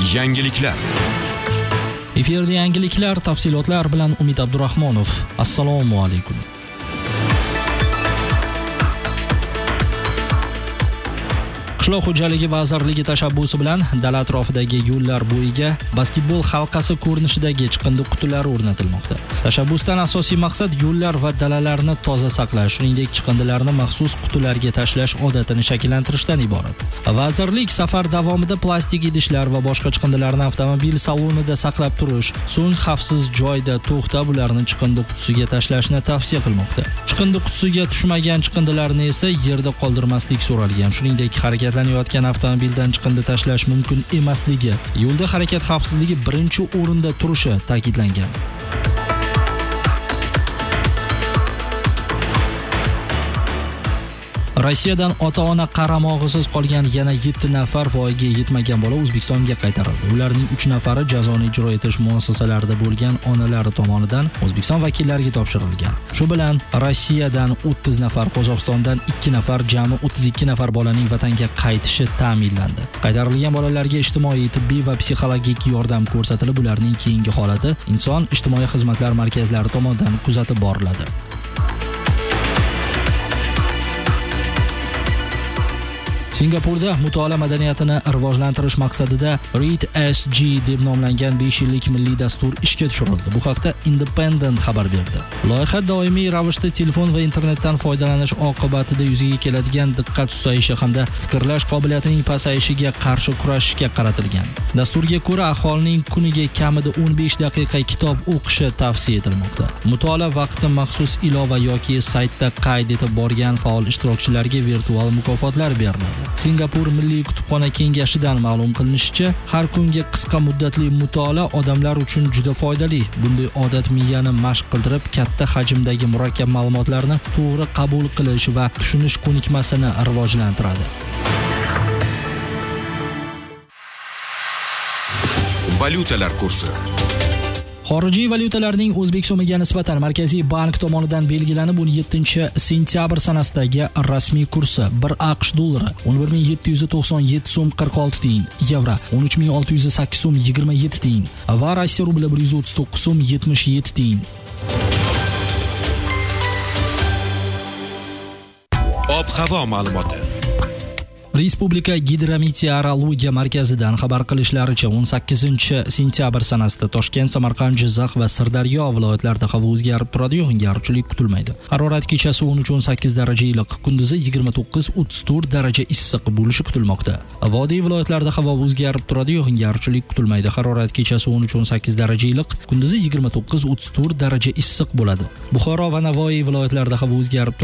Yangiliklar. Efirda yangiliklar, tafsilotlar bilan Umid Abdurahmonov. Assalomu alaykum. Qishloq xo'jaligi vazirligi tashabbusi bilan dala atrofidagi yo'llar bo'yiga basketbol halqasi ko'rinishidagi chiqindi qutilari o'rnatilmoqda. Tashabbusdan asosiy maqsad yo'llar va dalalarni toza saqlash, shuningdek chiqindilarni maxsus qutilarga tashlash odatini shakllantirishdan iborat. Vazirlik safar davomida plastik idishlar va boshqa chiqindilarni avtomobil salonida saqlab turish, so'ng xavfsiz joyda to'xtab ularni chiqindi qutisiga tashlashni tavsiya qilmoqda. Chiqindi qutisiga tushmagan chiqindilarni esa yerda qoldirmaslik so'ralgan. Shuningdek, harakatlanayotgan avtomobildan chiqindi tashlash mumkin emasligi, yo'lda harakat xavfsizligi birinchi o'rinda turishi ta'kidlangan. Rossiyadan ota-ona qaramog'isiz qolgan yana 7 nafar voyaga yetmagan bola O'zbekistonga qaytarildi. Ularning 3 nafari jazoni ijro etish muassasalarida bo'lgan onalari tomonidan O'zbekiston vakillariga topshirilgan. Shu bilan Rossiyadan 30 nafar, Qozog'istondan 2 nafar, jami 32 nafar bolaning vatanga qaytishi ta'minlandi. Qaytarilgan bolalarga ijtimoiy, tibbiy va psixologik yordam ko'rsatilib, ularning keyingi holati inson ijtimoiy xizmatlar markazlari tomonidan kuzatib boriladi. Singapurda mutolaa madaniyatini rivojlantirish maqsadida Read SG deb nomlangan 5 yillik milliy dastur ishga tushirildi. Bu haqda Independent xabar berdi. Loyiha doimiy ravishda telefon va internetdan foydalanish oqibatida yuzaga keladigan diqqat susayishi hamda fikrlash qobiliyatining pasayishiga qarshi kurashishga qaratilgan. Dasturga ko'ra, aholining kuniga kamida 15 daqiqa kitob o'qishi tavsiya etilmoqda. Mutolaa vaqti maxsus ilova yoki saytda qayd etib borgan faol ishtirokchilarga virtual mukofotlar beriladi. Singapur Milliy kutubxona kengashidan ma'lum qilinishicha, har kunga qisqa muddatli mutolaa odamlar uchun juda foydali. Bunday odat miyani mashq qildirib, katta hajmdagi murakkab ma'lumotlarni to'g'ri qabul qilish va tushunish ko'nikmasini rivojlantiradi. Valyutalar kursi. Xorijiy valyutalarning O'zbek so'miga nisbatan Markaziy bank tomonidan belgilanib 17-sentyabr sanasidagi rasmiy kursi: 1 AQSh dollari 11797 so'm 46 tiyin, yevro 13608 so'm 27 tiyin va Rossiya rubli 139 so'm 77 tiyin. Ob-havo ma'lumoti. Respublika gidrometeorologiya markazidan xabar qilishlaricha 18-sentyabr sanasida Toshkent, Samarqand, Jizzax va Sirdaryo viloyatlarida havo o'zgarib turadi, yog'ingarchilik kutilmaydi. Harorat kechasi 13-18 daraja iliq, kunduzi 29-34 daraja issiq bo'lishi kutilmoqda. Vodiy viloyatlarida havo o'zgarib turadi, yog'ingarchilik kutilmaydi. Harorat kechasi 13-18 daraja iliq, kunduzi 29-34 daraja issiq bo'ladi. Buxoro va Navoiy viloyatlarida havo o'zgarib